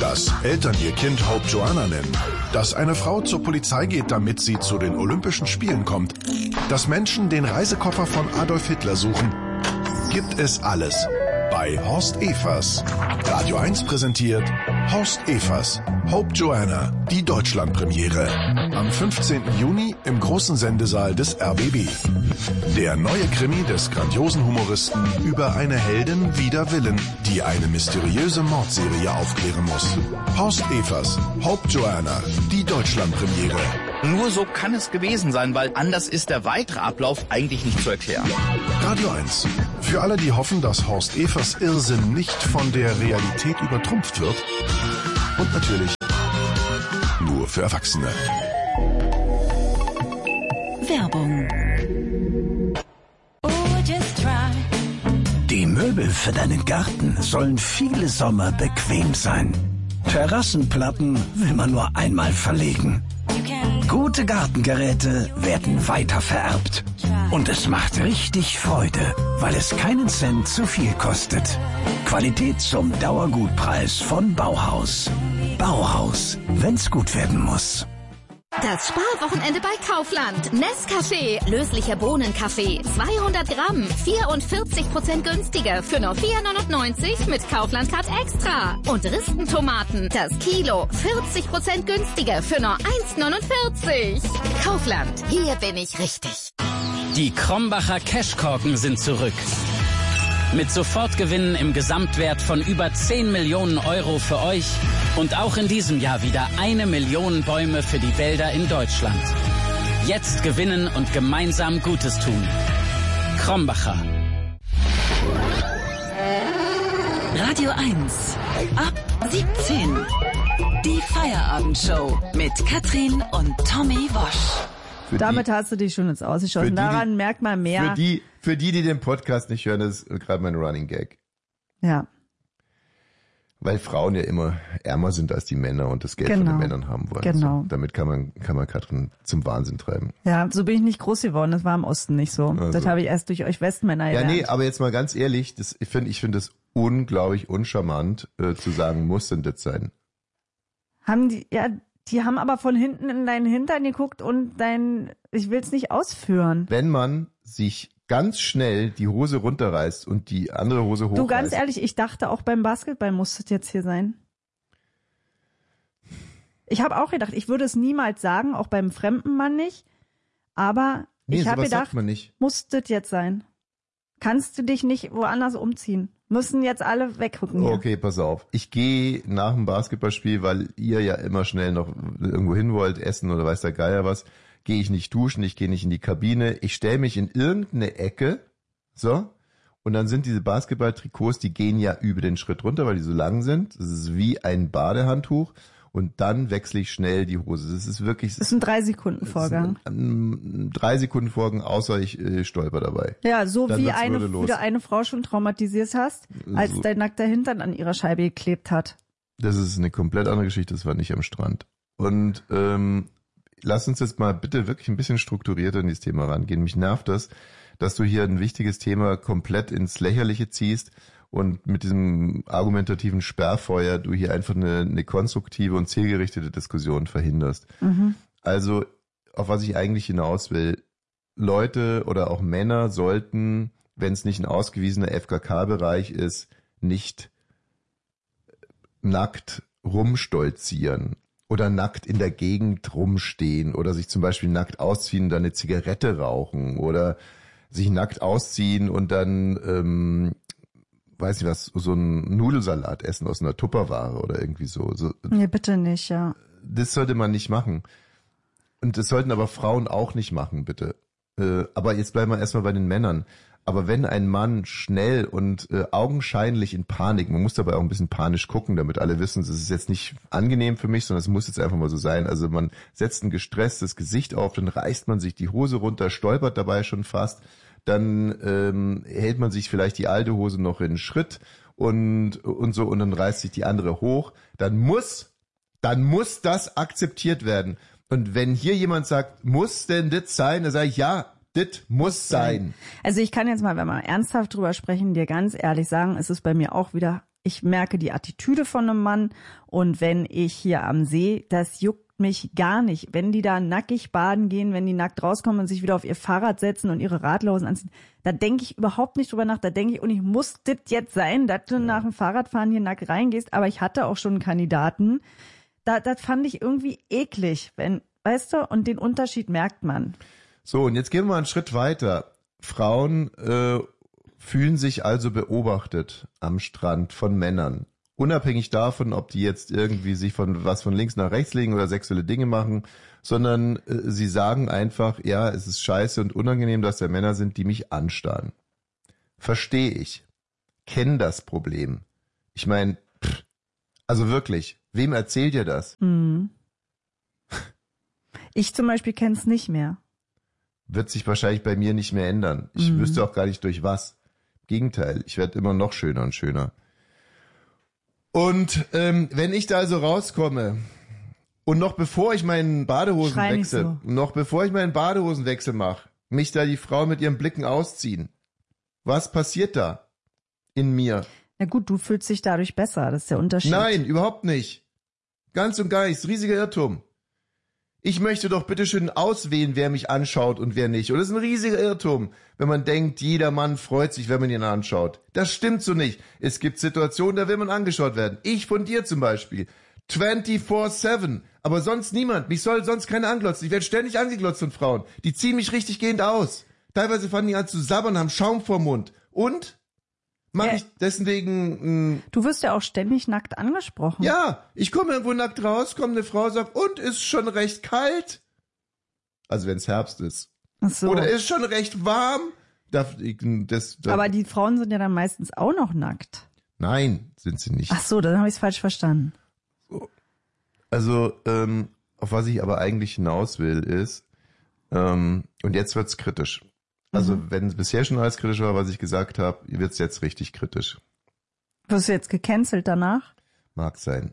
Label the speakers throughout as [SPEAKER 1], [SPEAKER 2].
[SPEAKER 1] Dass Eltern ihr Kind Hope Joanna nennen. Dass eine Frau zur Polizei geht, damit sie zu den Olympischen Spielen kommt. Dass Menschen den Reisekoffer von Adolf Hitler suchen. Gibt es alles bei Horst Evers. Radio 1 präsentiert Horst Evers, Hope Joanna, die Deutschlandpremiere. Am 15. Juni im großen Sendesaal des RBB. Der neue Krimi des grandiosen Humoristen über eine Heldin wider Willen, die eine mysteriöse Mordserie aufklären muss. Horst Evers, Hope Joanna, die Deutschlandpremiere.
[SPEAKER 2] Nur so kann es gewesen sein, weil anders ist der weitere Ablauf eigentlich nicht zu erklären.
[SPEAKER 1] Radio 1. Für alle, die hoffen, dass Horst Evers Irrsinn nicht von der Realität übertrumpft wird. Und natürlich nur für Erwachsene.
[SPEAKER 3] Werbung. Die Möbel für deinen Garten sollen viele Sommer bequem sein. Terrassenplatten will man nur einmal verlegen. Gute Gartengeräte werden weitervererbt. Und es macht richtig Freude, weil es keinen Cent zu viel kostet. Qualität zum Dauergutpreis von Bauhaus. Bauhaus, wenn's gut werden muss.
[SPEAKER 4] Das Sparwochenende bei Kaufland. Nescafé, löslicher Bohnenkaffee, 200 Gramm, 44% günstiger für nur 4,99 mit Kaufland Card Extra. Und Ristentomaten, das Kilo, 40% günstiger für nur 1,49. Kaufland, hier bin ich richtig.
[SPEAKER 5] Die Krombacher Cashkorken sind zurück. Mit Sofortgewinnen im Gesamtwert von über 10 Millionen Euro für euch und auch in diesem Jahr wieder 1 Million Bäume für die Wälder in Deutschland. Jetzt gewinnen und gemeinsam Gutes tun. Krombacher.
[SPEAKER 3] Radio 1. Ab 17. Die Feierabendshow mit Katrin und Tommy Wosch.
[SPEAKER 6] Damit hast du dich schon ins Ausgeschossen. Daran merkt man mehr.
[SPEAKER 7] Für die den Podcast nicht hören, ist gerade mein Running Gag.
[SPEAKER 6] Ja.
[SPEAKER 7] Weil Frauen ja immer ärmer sind als die Männer und das Geld von den Männern haben wollen.
[SPEAKER 6] Genau.
[SPEAKER 7] So, damit kann man Katrin zum Wahnsinn treiben.
[SPEAKER 6] Ja, so bin ich nicht groß geworden. Das war im Osten nicht so. Also. Das habe ich erst durch euch Westmänner gelernt.
[SPEAKER 7] Ja, nee, aber jetzt mal ganz ehrlich, ich finde das unglaublich uncharmant, zu sagen, muss denn das sein?
[SPEAKER 6] Die haben aber von hinten in deinen Hintern geguckt und ich will's nicht ausführen.
[SPEAKER 7] Wenn man sich ganz schnell die Hose runterreißt und die andere Hose hochreißt.
[SPEAKER 6] Du, ganz ehrlich, ich dachte auch beim Basketball muss das jetzt hier sein. Ich habe auch gedacht, ich würde es niemals sagen, auch beim fremden Mann nicht. Aber ich habe gedacht, muss das jetzt sein? Kannst du dich nicht woanders umziehen? Müssen jetzt alle weggucken hier.
[SPEAKER 7] Okay, pass auf. Ich gehe nach dem Basketballspiel, weil ihr ja immer schnell noch irgendwo hin wollt, essen oder weiß der Geier was, gehe ich nicht duschen, ich gehe nicht in die Kabine, ich stelle mich in irgendeine Ecke, so, und dann sind diese Basketballtrikots, die gehen ja über den Schritt runter, weil die so lang sind. Das ist wie ein Badehandtuch. Und dann wechsle ich schnell die Hose. Das ist wirklich...
[SPEAKER 6] Das ist ein 3-Sekunden-Vorgang.
[SPEAKER 7] 3-Sekunden-Vorgang, außer ich stolper dabei.
[SPEAKER 6] Ja, so dann wie du eine Frau schon traumatisiert hast, als dein nackter Hintern an ihrer Scheibe geklebt hat.
[SPEAKER 7] Das ist eine komplett andere Geschichte, das war nicht am Strand. Und lass uns jetzt mal bitte wirklich ein bisschen strukturierter in dieses Thema rangehen. Mich nervt das, dass du hier ein wichtiges Thema komplett ins Lächerliche ziehst und mit diesem argumentativen Sperrfeuer du hier einfach eine konstruktive und zielgerichtete Diskussion verhinderst. Mhm. Also, auf was ich eigentlich hinaus will, Leute oder auch Männer sollten, wenn es nicht ein ausgewiesener FKK-Bereich ist, nicht nackt rumstolzieren oder nackt in der Gegend rumstehen oder sich zum Beispiel nackt ausziehen und dann eine Zigarette rauchen oder sich nackt ausziehen und dann weiß nicht was, so einen Nudelsalat essen aus einer Tupperware oder irgendwie so.
[SPEAKER 6] Nee, bitte nicht, ja.
[SPEAKER 7] Das sollte man nicht machen. Und das sollten aber Frauen auch nicht machen, bitte. Aber jetzt bleiben wir erstmal bei den Männern. Aber wenn ein Mann schnell und augenscheinlich in Panik, man muss dabei auch ein bisschen panisch gucken, damit alle wissen, es ist jetzt nicht angenehm für mich, sondern es muss jetzt einfach mal so sein. Also man setzt ein gestresstes Gesicht auf, dann reißt man sich die Hose runter, stolpert dabei schon fast, dann hält man sich vielleicht die alte Hose noch in den Schritt und so und dann reißt sich die andere hoch. Dann muss das akzeptiert werden. Und wenn hier jemand sagt, muss denn das sein, dann sage ich, ja, das muss sein.
[SPEAKER 6] Also ich kann jetzt mal, wenn wir ernsthaft drüber sprechen, dir ganz ehrlich sagen, es ist bei mir auch wieder Ich merke die Attitüde von einem Mann und wenn ich hier am See, das juckt mich gar nicht. Wenn die da nackig baden gehen, wenn die nackt rauskommen und sich wieder auf ihr Fahrrad setzen und ihre Radlhosen anziehen, da denke ich überhaupt nicht drüber nach. Da denke ich, und ich muss das jetzt sein, dass du nach dem Fahrradfahren hier nackt reingehst. Aber ich hatte auch schon einen Kandidaten, das fand ich irgendwie eklig, weißt du, und den Unterschied merkt man.
[SPEAKER 7] So, und jetzt gehen wir mal einen Schritt weiter. Frauen fühlen sich also beobachtet am Strand von Männern. Unabhängig davon, ob die jetzt irgendwie sich von links nach rechts legen oder sexuelle Dinge machen, sondern sie sagen einfach, ja, es ist scheiße und unangenehm, dass da Männer sind, die mich anstarren. Verstehe ich. Kenn das Problem. Ich meine, also wirklich, wem erzählt ihr das?
[SPEAKER 6] Ich zum Beispiel kenn's nicht mehr.
[SPEAKER 7] Wird sich wahrscheinlich bei mir nicht mehr ändern. Ich wüsste auch gar nicht durch was. Im Gegenteil, ich werde immer noch schöner und schöner. Und wenn ich da also rauskomme und noch bevor ich meinen Badehosenwechsel mache, mich da die Frauen mit ihren Blicken ausziehen, was passiert da in mir?
[SPEAKER 6] Na gut, du fühlst dich dadurch besser, das ist der Unterschied.
[SPEAKER 7] Nein, überhaupt nicht. Ganz und gar nicht, riesiger Irrtum. Ich möchte doch bitteschön auswählen, wer mich anschaut und wer nicht. Und das ist ein riesiger Irrtum, wenn man denkt, jeder Mann freut sich, wenn man ihn anschaut. Das stimmt so nicht. Es gibt Situationen, da will man angeschaut werden. Ich von dir zum Beispiel. 24/7. Aber sonst niemand. Mich soll sonst keiner anglotzen. Ich werde ständig angeglotzt von Frauen. Die ziehen mich richtig gehend aus. Teilweise fangen die an zu sabbern, haben Schaum vorm Mund. Und? Mach ich deswegen...
[SPEAKER 6] Du wirst ja auch ständig nackt angesprochen.
[SPEAKER 7] Ja, ich komme irgendwo nackt raus, kommt eine Frau, sagt, und ist schon recht kalt? Also wenn es Herbst ist.
[SPEAKER 6] Ach so.
[SPEAKER 7] Oder ist schon recht warm?
[SPEAKER 6] Aber die Frauen sind ja dann meistens auch noch nackt.
[SPEAKER 7] Nein, sind sie nicht.
[SPEAKER 6] Ach so, dann habe ich es falsch verstanden.
[SPEAKER 7] So. Also, auf was ich aber eigentlich hinaus will, ist, und jetzt wird's kritisch. Also wenn es bisher schon alles kritisch war, was ich gesagt habe, wird's jetzt richtig kritisch.
[SPEAKER 6] Wirst du jetzt gecancelt danach?
[SPEAKER 7] Mag sein.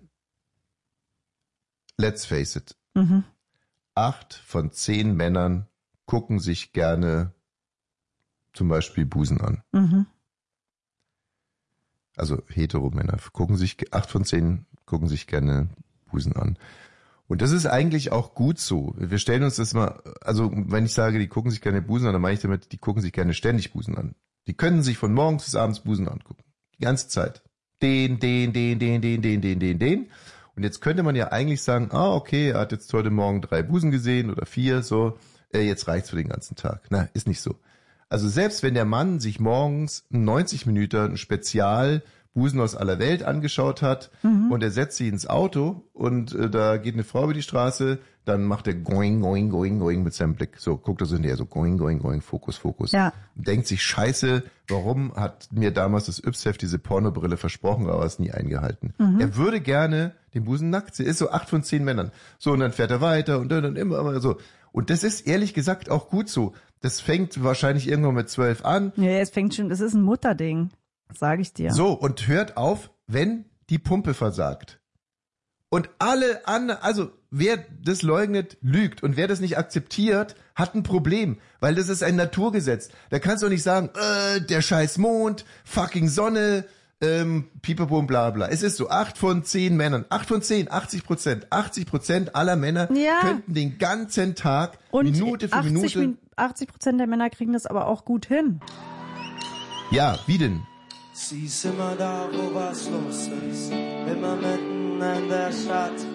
[SPEAKER 7] Let's face it. 8 von 10 Männern gucken sich gerne zum Beispiel Busen an. Also Hetero-Männer 8 von 10 gucken sich gerne Busen an. Und das ist eigentlich auch gut so. Wir stellen uns das mal, also wenn ich sage, die gucken sich gerne Busen an, dann meine ich damit, die gucken sich gerne ständig Busen an. Die können sich von morgens bis abends Busen angucken. Die ganze Zeit. Den. Und jetzt könnte man ja eigentlich sagen, okay, er hat jetzt heute Morgen 3 Busen gesehen oder 4, so, jetzt reicht's für den ganzen Tag. Na, ist nicht so. Also selbst wenn der Mann sich morgens 90 Minuten ein Spezial Busen aus aller Welt angeschaut hat und er setzt sie ins Auto und da geht eine Frau über die Straße, dann macht er going mit seinem Blick. So, guckt er so hinterher, so going, Fokus.
[SPEAKER 6] Ja.
[SPEAKER 7] Und denkt sich, scheiße, warum hat mir damals das Yps-Heft diese Pornobrille versprochen, aber es nie eingehalten. Er würde gerne den Busen nackt sehen. Ist so 8 von 10 Männern. So, und dann fährt er weiter und dann immer so. Und das ist ehrlich gesagt auch gut so. Das fängt wahrscheinlich irgendwann mit 12 an.
[SPEAKER 6] Ja, es fängt schon, das ist ein Mutterding. Sage ich dir.
[SPEAKER 7] So, und hört auf, wenn die Pumpe versagt. Und alle anderen, also wer das leugnet, lügt. Und wer das nicht akzeptiert, hat ein Problem. Weil das ist ein Naturgesetz. Da kannst du nicht sagen, der scheiß Mond, fucking Sonne, pipapo und bla bla. Es ist so, 8 von 10 Männern, 8 von 10, 80%. 80% aller Männer könnten den ganzen Tag, und Minute für Minute...
[SPEAKER 6] 80% der Männer kriegen das aber auch gut hin.
[SPEAKER 7] Ja, wie denn?
[SPEAKER 8] Sie ist immer da, wo was los ist, immer mitten in der Stadt.